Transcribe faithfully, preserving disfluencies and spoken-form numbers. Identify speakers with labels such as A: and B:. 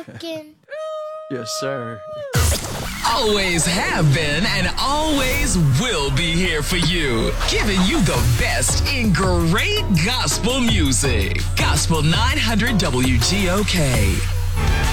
A: Pumpkin.
B: Yes, sir.
C: Always have been and always will be here for you, giving you the best in great gospel music. Gospel nine hundred W G O K.